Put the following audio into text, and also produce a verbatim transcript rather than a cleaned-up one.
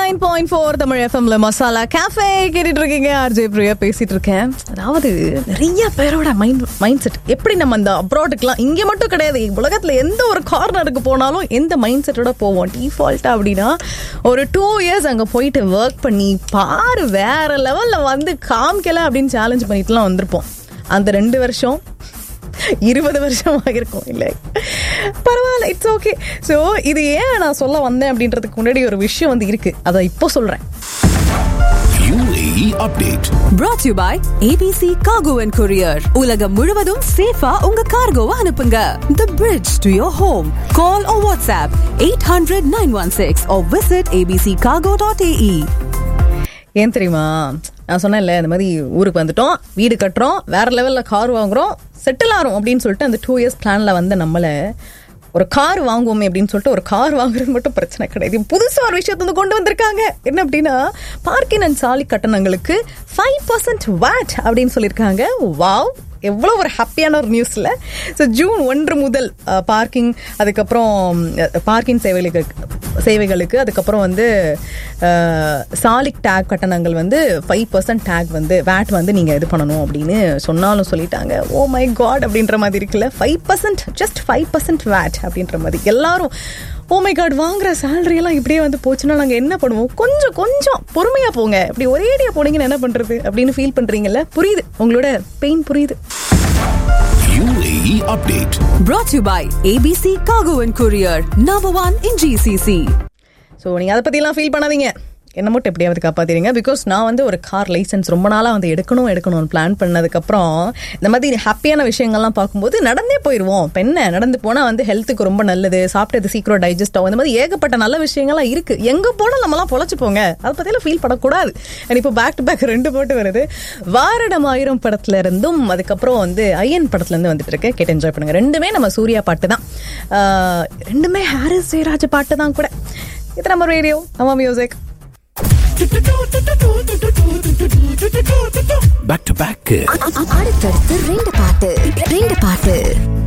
Nine point four Tamil எஃப்எம்ல masala cafe கேட்டுட்டு இருக்கீங்க. ஆர்ஜே பிரியா பேசிட்டு இருக்கேன். அதாவது நிறைய பேரோட மைண்ட் மைண்ட் செட் எப்படி நம்ம அந்த அப்ராடுக்குலாம் இங்கே மட்டும் கிடையாது, உலகத்தில் எந்த ஒரு கார்னருக்கு போனாலும் எந்த மைண்ட் செட்டோட போவோம் டிஃபால்ட்டா அப்படின்னா ஒரு டூ இயர்ஸ் அங்கே போயிட்டு ஒர்க் பண்ணி பாரு வேற லெவலில் வந்து காமிக்கல அப்படின்னு சேலஞ்ச் பண்ணிட்டுலாம் வந்திருப்போம். அந்த ரெண்டு வருஷம் இருபது வருஷம் ஆகிருக்கும் இல்லை, பரவாயில்ல, இட்ஸ் ஓகே. ஸோ இது ஏன் நான் சொல்ல வந்தேன் அப்படின்றதுக்கு முன்னாடி ஒரு விஷயம் வந்து இருக்கு, அதை இப்போ சொல்றேன். U A E update brought to you by A B C Cargo and Courier. உலகம் முழுவதும் சேஃபா உங்க கார்கோவை அனுப்புங்க. The bridge to your home. Call or WhatsApp eight hundred nine one six or visit a b c cargo dot a e. ஏன் தெரியுமா, நான் சொன்னேன்ல இந்த மாதிரி ஊருக்கு வந்துட்டோம், வீடு கட்டுறோம், வேற லெவலில் கார் வாங்குறோம், செட்டில் ஆகிறோம் அப்படின்னு சொல்லிட்டு அந்த டூ இயர்ஸ் பிளானில் வந்து நம்மளை ஒரு கார் வாங்குவோமே அப்படின்னு சொல்லிட்டு ஒரு கார் வாங்குறது மட்டும் பிரச்சனை கிடையாது. புதுசாக ஒரு விஷயத்தை வந்து கொண்டு வந்திருக்காங்க. என்ன அப்படின்னா பார்க்கிங் அண்ட் சாலை கட்டணங்களுக்கு ஃபைவ் பர்சன்ட் வாட் அப்படின்னு சொல்லியிருக்காங்க. வாவ், எவ்வளோ ஒரு ஹாப்பியான ஒரு நியூஸில். ஸோ ஜூன் ஒன்று முதல் பார்க்கிங், அதுக்கப்புறம் பார்க்கிங் சேவைகளுக்கு சேவைகளுக்கு அதுக்கப்புறம் வந்து சாலிக் டேக் கட்டணங்கள் வந்து ஃபைவ் பர்சன்ட் டேக் வந்து வேட் வந்து நீங்கள் இது பண்ணணும் அப்படின்னு சொன்னாலும் சொல்லிட்டாங்க. ஓ மை காட் அப்படின்ற மாதிரி இருக்குல்ல, five percent just five percent wired அப்படின்ற மாதிரி. எல்லாரும் ஓ மை காட், வாங்குற சேலரி எல்லாம் இப்படியே வந்து போச்சுன்னா நாங்கள் என்ன பண்ணுவோம், கொஞ்சம் கொஞ்சம் பொறுமையாக போங்க, இப்படி ஒரேடியாக போனீங்கன்னு என்ன பண்ணுறது அப்படின்னு ஃபீல் பண்ணுறீங்கல்ல. புரியுது, உங்களோட பெயின் புரியுது. U A E update brought to you by A B C Cargo and Courier, number one in G C C. So நீங்கள் அதை பற்றிலாம் ஃபீல் பண்ணாதீங்க, என்ன மட்டும் எப்படியாவது காப்பாற்றிடுங்க. பிகாஸ் நான் வந்து ஒரு கார் லைசன்ஸ் ரொம்ப நாளாக வந்து எடுக்கணும் எடுக்கணும்னு பிளான் பண்ணதுக்கப்புறம் இந்த மாதிரி ஹாப்பியான விஷயங்கள்லாம் பார்க்கும்போது நடந்தே போயிடுவோம். இப்போ என்ன, நடந்து போனால் வந்து ஹெல்த்துக்கு ரொம்ப நல்லது, சாப்பிட்டது சீக்கிரம் டைஜஸ்ட் ஆகும், இந்த மாதிரி ஏகப்பட்ட நல்ல விஷயங்கள்லாம் இருக்குது. எங்கே போனால் நம்மலாம் பொழைச்சி போங்க, அதை பற்றியெல்லாம் ஃபீல் பண்ணக்கூடாது. அண்ட் இப்போ பேக் டு பேக் ரெண்டு போட்டு வருது. வாரணம் ஆயிரம் படத்துல இருந்தும் அதுக்கப்புறம் வந்து ஐயன் படத்துலேருந்து வந்துட்டு இருக்கு, கேட்டு என்ஜாய் பண்ணுங்க. ரெண்டுமே நம்ம சூர்யா பாட்டு தான், ரெண்டுமே ஹாரிஸ் ஜெயராஜ் பாட்டு தான் கூட. இது நம்ம ரேடியோ, நம்ம மியூசிக். back to back அடுத்தடுத்து ரெண்டு பாட்டு ரெண்டு பாட்டு